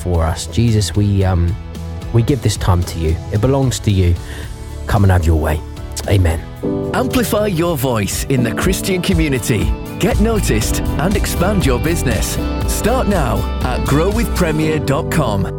for us. Jesus, we give this time to you. It belongs to you. Come and have your way. Amen. Amplify your voice in the Christian community. Get noticed and expand your business. Start now at growwithpremier.com.